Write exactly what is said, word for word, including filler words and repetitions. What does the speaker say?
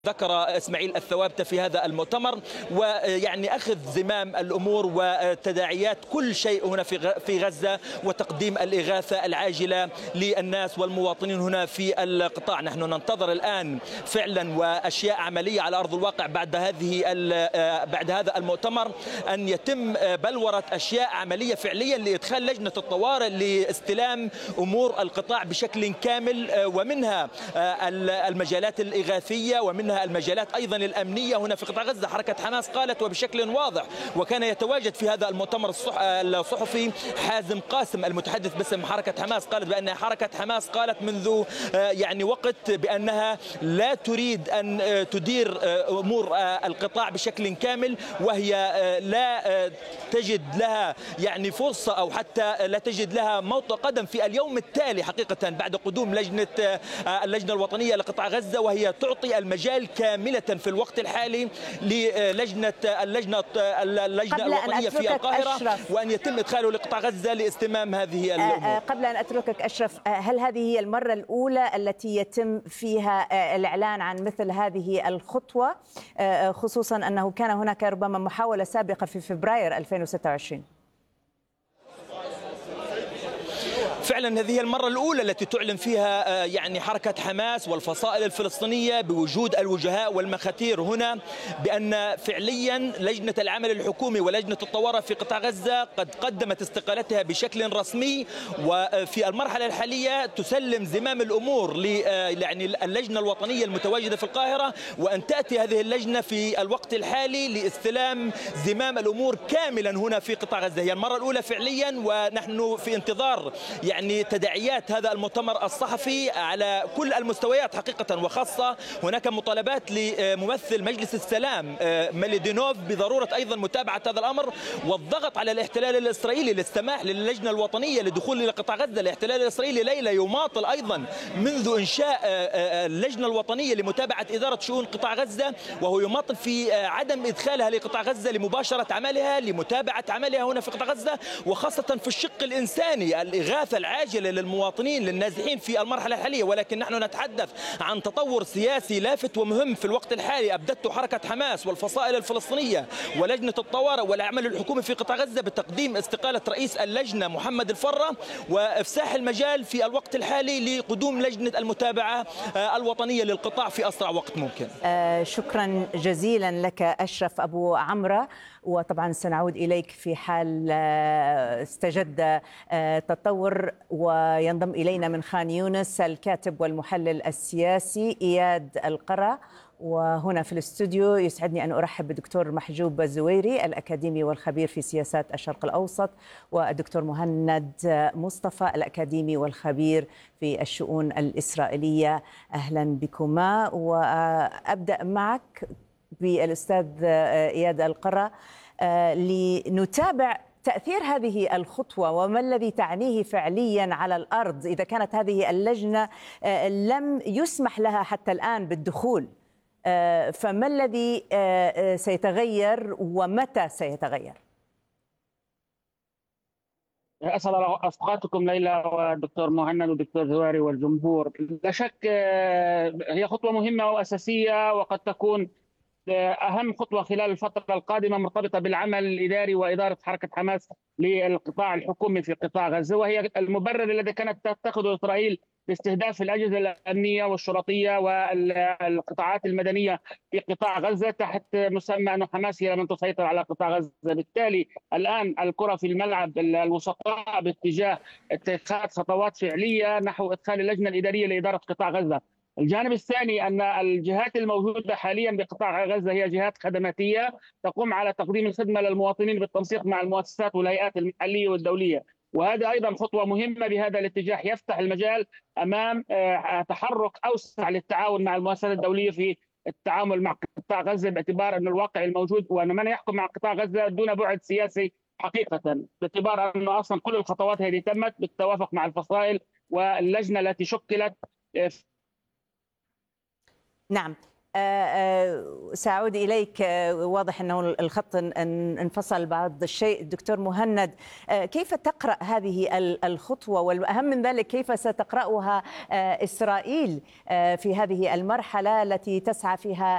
ذكر إسماعيل الثوابتة في هذا المؤتمر، ويعني أخذ زمام الأمور وتداعيات كل شيء هنا في غزة وتقديم الإغاثة العاجلة للناس والمواطنين هنا في القطاع. نحن ننتظر الآن فعلا وأشياء عملية على أرض الواقع بعد هذه بعد هذا المؤتمر، أن يتم بلورة أشياء عملية فعليا لإدخال لجنة الطوارئ لاستلام أمور القطاع بشكل كامل، ومنها المجالات الإغاثية ومنها المجالات أيضا الأمنية هنا في قطاع غزة. حركة حماس قالت وبشكل واضح، وكان يتواجد في هذا المؤتمر الصحفي حازم قاسم المتحدث باسم حركة حماس، قالت بأن حركة حماس قالت منذ يعني وقت بأنها لا تريد أن تدير أمور القطاع بشكل كامل، وهي لا تجد لها يعني فرصة أو حتى لا تجد لها موطئ قدم في اليوم التالي حقيقة بعد قدوم لجنة اللجنة الوطنية لقطاع غزة، وهي تعطي المجال كاملة في الوقت الحالي للجنة اللجنة اللجنة الوطنية في القاهرة، أشرف. وأن يتم إدخاله لقطاع غزة لاستمام هذه الأمور. قبل أن أتركك أشرف، هل هذه هي المرة الأولى التي يتم فيها الإعلان عن مثل هذه الخطوة، خصوصا أنه كان هناك ربما محاولة سابقة في فبراير ألفين وستة وعشرين؟ فعلا هذه المرة الأولى التي تعلن فيها يعني حركة حماس والفصائل الفلسطينية بوجود الوجهاء والمخاتير هنا بأن فعليا لجنة العمل الحكومي ولجنة الطوارئ في قطاع غزة قد قدمت استقالتها بشكل رسمي، وفي المرحلة الحالية تسلم زمام الأمور ل يعني اللجنة الوطنية المتواجدة في القاهرة، وأن تأتي هذه اللجنة في الوقت الحالي لاستلام زمام الأمور كاملا هنا في قطاع غزة. هي المرة الأولى فعليا، ونحن في انتظار يعني تداعيات هذا المؤتمر الصحفي على كل المستويات حقيقة، وخاصة هناك مطالبات لممثل مجلس السلام ميليدينوف بضرورة أيضا متابعة هذا الأمر والضغط على الاحتلال الإسرائيلي للسماح للجنة الوطنية لدخول إلى قطاع غزة. الاحتلال الإسرائيلي ليلة يماطل أيضا منذ إنشاء اللجنة الوطنية لمتابعة إدارة شؤون قطاع غزة، وهو يماطل في عدم إدخالها لقطاع غزة لمباشرة عملها لمتابعة عملها هنا في قطاع غزة، وخاصة في الشق الإنساني الإغاثة العاجلة للمواطنين للنازحين في المرحلة الحالية. ولكن نحن نتحدث عن تطور سياسي لافت ومهم في الوقت الحالي أبدته حركة حماس والفصائل الفلسطينية ولجنة الطوارئ والعمل الحكومي في قطاع غزة بتقديم استقالة رئيس اللجنة محمد الفرة، وإفساح المجال في الوقت الحالي لقدوم لجنة المتابعة الوطنية للقطاع في أسرع وقت ممكن. آه شكرا جزيلا لك أشرف أبو عمرة، وطبعا سنعود إليك في حال استجد تطور. وينضم إلينا من خان يونس الكاتب والمحلل السياسي إياد القرى، وهنا في الاستوديو يسعدني أن أرحب بالدكتور محجوب الزويري الأكاديمي والخبير في سياسات الشرق الأوسط، والدكتور مهند مصطفى الأكاديمي والخبير في الشؤون الإسرائيلية. أهلا بكما، وأبدأ معك بالأستاذ إياد القرى لنتابع تأثير هذه الخطوة وما الذي تعنيه فعليا على الأرض إذا كانت هذه اللجنة لم يسمح لها حتى الآن بالدخول. فما الذي سيتغير ومتى سيتغير؟ أسعد أوقاتكم ليلى والدكتور مهند والدكتور زويري والجمهور. لا شك هي خطوة مهمة وأساسية، وقد تكون أهم خطوة خلال الفترة القادمة مرتبطة بالعمل الإداري وإدارة حركة حماس للقطاع الحكومي في قطاع غزة، وهي المبرر الذي كانت تتخذه إسرائيل باستهداف الأجهزة الأمنية والشرطية والقطاعات المدنية في قطاع غزة تحت مسمى أن حماس هي من تسيطر على قطاع غزة. بالتالي الآن الكرة في الملعب الوسطاء باتجاه اتخاذ خطوات فعلية نحو إدخال اللجنة الإدارية لإدارة قطاع غزة. الجانب الثاني أن الجهات الموجودة حاليا بقطاع غزة هي جهات خدماتية تقوم على تقديم الخدمة للمواطنين بالتنسيق مع المؤسسات والهيئات المحلية والدولية، وهذا أيضا خطوة مهمة بهذا الاتجاه يفتح المجال أمام تحرك أوسع للتعاون مع المؤسسات الدولية في التعامل مع قطاع غزة، باعتبار أن الواقع الموجود وأن من يحكم مع قطاع غزة دون بعد سياسي حقيقة، باعتبار أن أصلا كل الخطوات هذه تمت بالتوافق مع الفصائل واللجنة التي شكلت. نعم، سأعود إليك. واضح أنه الخط انفصل بعض الشيء. دكتور مهند، كيف تقرأ هذه الخطوة، والأهم من ذلك كيف ستقرأها إسرائيل في هذه المرحلة التي تسعى فيها